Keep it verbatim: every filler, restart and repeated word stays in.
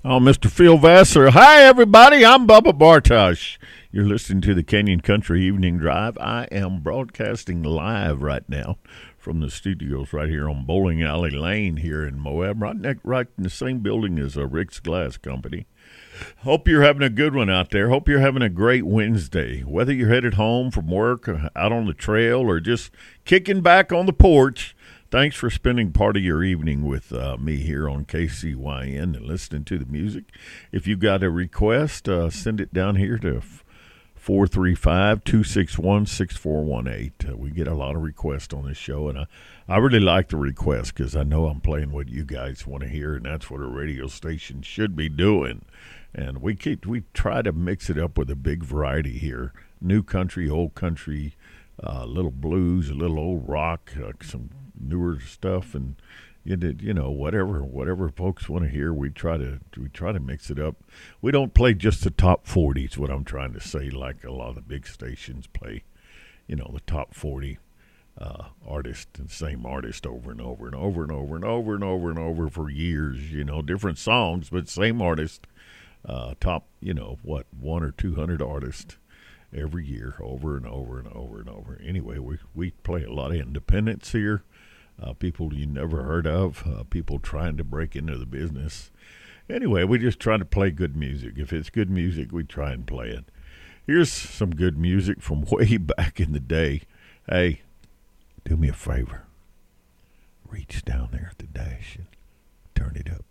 Oh, Mister Phil Vassar. Hi, everybody. I'm Bubba Bartosh. You're listening to the Canyon Country Evening Drive. I am broadcasting live right now from the studios right here on Bowling Alley Lane here in Moab, right, next, right in the same building as uh, Rick's Glass Company. Hope you're having a good one out there. Hope you're having a great Wednesday. Whether you're headed home from work, or out on the trail, or just kicking back on the porch, thanks for spending part of your evening with uh, me here on K C Y N and listening to the music. If you got a request, uh, send it down here to four three five, two six one, six four one eight. Uh, we get a lot of requests on this show, and I, I really like the requests because I know I'm playing what you guys want to hear, and that's what a radio station should be doing. And we keep we try to mix it up with a big variety here. New country, old country, a uh, little blues, a little old rock, uh, some newer stuff, and you did, you know, whatever whatever folks want to hear, we try to we try to mix it up. We don't play just the top forties, what I'm trying to say, like a lot of the big stations play, you know, the top forty uh, artists, and same artist over and over and over and over and over and over and over for years, you know, different songs, but same artist, uh, top, you know, what, one or two hundred artists every year, over and over and over and over. Anyway, we, we play a lot of independents here. Uh, people you never heard of, uh, people trying to break into the business. Anyway, we just try to play good music. If it's good music, we try and play it. Here's some good music from way back in the day. Hey, do me a favor. Reach down there at the dash and turn it up